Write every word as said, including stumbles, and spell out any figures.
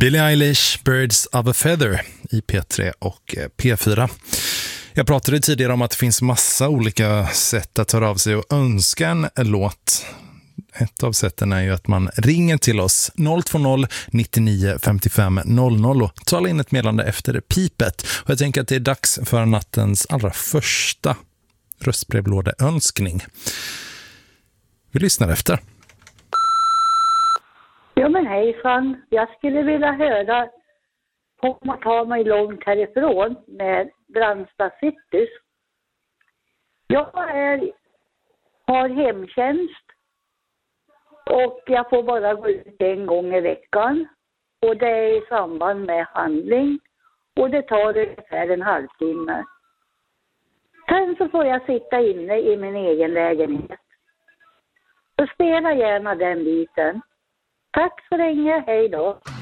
Billie Eilish, Birds of a Feather i P tre och P fyra. Jag pratade tidigare om att det finns massa olika sätt att höra av sig och önska en låt. Ett av sätten är ju att man ringer till oss noll två noll nittionio femtiofem noll noll och talar in ett meddelande efter pipet. Och jag tänker att det är dags för nattens allra första röstbrevlådeönskning. Vi lyssnar efter. Ja men hejsan, jag skulle vilja höra på att ta mig långt härifrån med Brandsta Citys. Jag är, har hemtjänst och jag får bara gå ut en gång i veckan och det är i samband med handling och det tar ungefär en halvtimme. Sen så får jag sitta inne i min egen lägenhet. Så spela gärna den biten. Tack så länge, hej då.